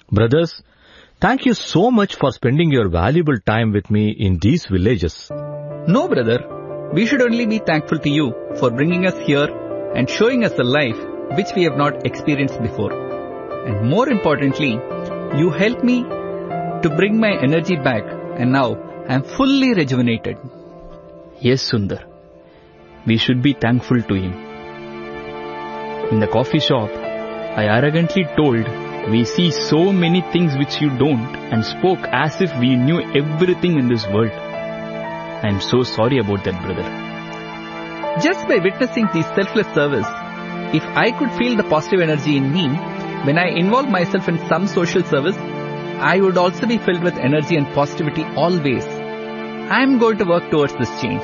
Brothers, thank you so much for spending your valuable time with me in these villages. No, brother. We should only be thankful to you for bringing us here and showing us a life which we have not experienced before. And more importantly, you helped me to bring my energy back, and now I am fully rejuvenated. Yes, Sundar. We should be thankful to him. In the coffee shop, I arrogantly told, "We see so many things which you don't," and spoke as if we knew everything in this world. I am so sorry about that, brother. Just by witnessing this selfless service, if I could feel the positive energy in me, when I involve myself in some social service, I would also be filled with energy and positivity always. I am going to work towards this change.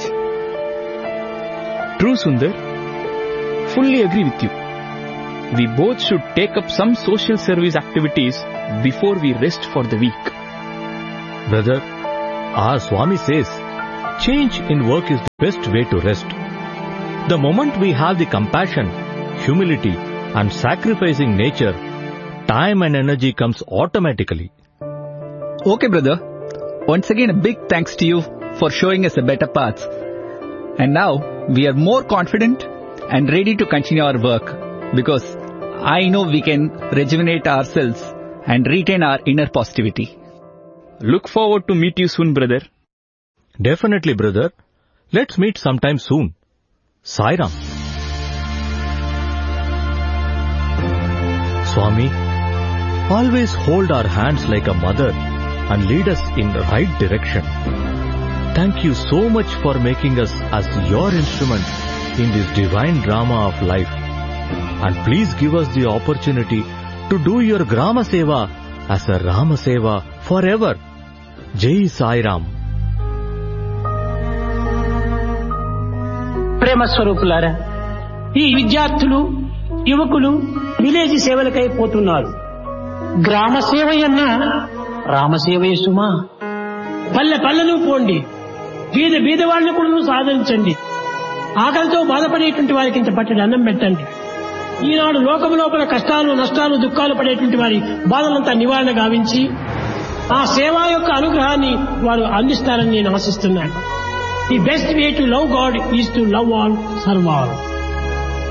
True, Sundar. Fully agree with you. We both should take up some social service activities before we rest for the week. Brother, our Swami says, change in work is the best way to rest. The moment we have the compassion, humility and sacrificing nature, time and energy comes automatically. Okay, brother. Once again, a big thanks to you for showing us a better path. And now, we are more confident and ready to continue our work, because I know we can rejuvenate ourselves and retain our inner positivity. Look forward to meet you soon, brother. Definitely, brother. Let's meet sometime soon. Sai Ram. Swami, always hold our hands like a mother and lead us in the right direction. Thank you so much for making us as your instrument in this divine drama of life. And please give us the opportunity to do your Grama Seva as a Rama Seva forever. Jai Sai Ram. ప్రేమ స్వరూపులారా, ఈ విద్యార్థులు యువకులు village సేవలకై పోతున్నారు. గ్రామ సేవయన్నా రామసేవయ సుమా. పల్లె పల్లెను పోండి, బీద బీద వాళ్ళను కూడా సాధించండి. ఆకలితో బాధపడేటువంటి వారికి ఇంత పట్టెడు అన్నం పెట్టండి. ఈనాడు లోకము లోపల కష్టాలు నష్టాలు దుఃఖాలు పడేటువంటి వారి బాధలంతా నివారణ గావించి ఆ సేవ యొక్క అనుగ్రహాన్ని వారు అందిస్తారని నేను ఆశిస్తున్నాను. The best way to love God is to love all, serve all.